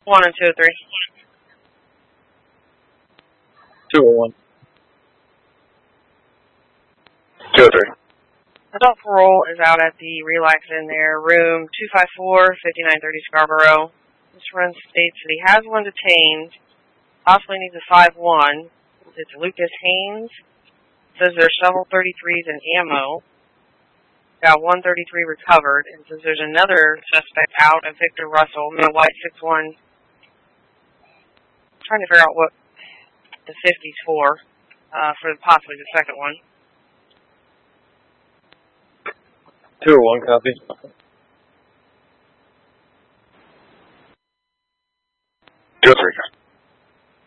1 and 2 and 3. 201. 203. Adult parole is out at the Relax in there, room 254, 5930 Scarborough. This run states that he has one detained, possibly needs a 5-1. It's Lucas Haynes. Says there's several 33s and ammo. Got 133 recovered. And says there's another suspect out, a Victor Russell, in a white 6-1. Trying to figure out what the 50's for possibly the second one. 201, copy. 203.